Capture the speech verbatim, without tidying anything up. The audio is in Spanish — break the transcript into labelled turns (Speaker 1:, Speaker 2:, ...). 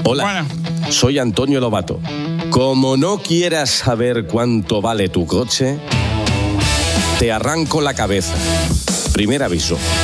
Speaker 1: Hola,
Speaker 2: Bueno.
Speaker 1: soy Antonio Lobato. Como no quieras saber cuánto vale tu coche, te arranco la cabeza. Primer aviso.